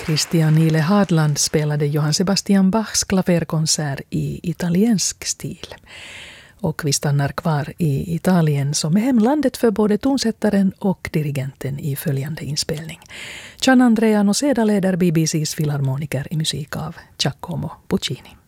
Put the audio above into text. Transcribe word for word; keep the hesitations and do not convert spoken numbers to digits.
Christian Nile Hadland spelade Johann Sebastian Bachs klaverkonsert i italiensk stil. Och vi stannar kvar i Italien som är hemlandet för både tonsättaren och dirigenten i följande inspelning. Gian Andrea Noseda leder B B C:s filharmoniker i musik av Giacomo Puccini.